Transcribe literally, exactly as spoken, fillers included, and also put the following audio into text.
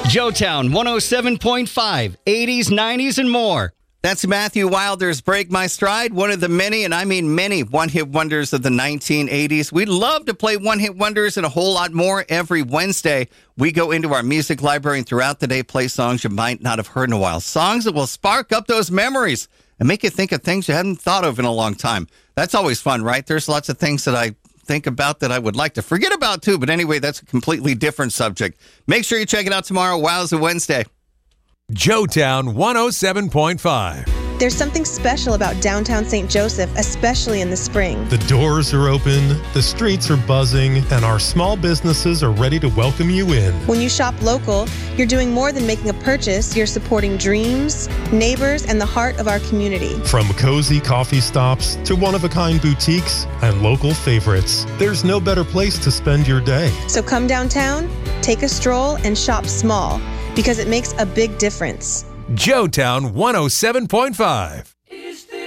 Joetown one oh seven point five, eighties, nineties, and more. That's Matthew Wilder's Break My Stride, one of the many, and I mean many, one-hit wonders of the nineteen eighties. We love to play one-hit wonders and a whole lot more every Wednesday. We go into our music library and throughout the day play songs you might not have heard in a while. Songs that will spark up those memories and make you think of things you hadn't thought of in a long time. That's always fun, right? There's lots of things that I think about that I would like to forget about, too. But anyway, that's a completely different subject. Make sure you check it out tomorrow. Wowza Wednesday. Joetown one oh seven point five. There's something special about downtown Saint Joseph, especially in the spring. The doors are open, the streets are buzzing, and our small businesses are ready to welcome you in. When you shop local, you're doing more than making a purchase. You're supporting dreams, neighbors, and the heart of our community. From cozy coffee stops to one-of-a-kind boutiques and local favorites, there's no better place to spend your day. So come downtown, take a stroll, and shop small, because it makes a big difference. Joetown one oh seven point five.